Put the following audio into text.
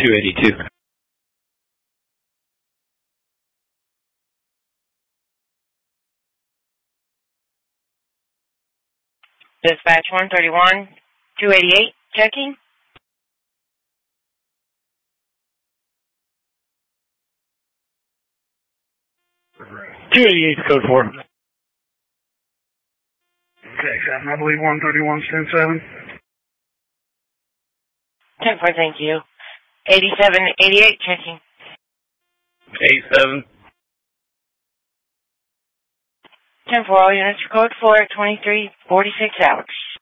282. Dispatch 131, 288, checking. 288 is code 4. Okay, I believe 131 stand 7. 10-4, thank you. 8788, checking. 87. 10-4, all units, code 4, 2346 Alex.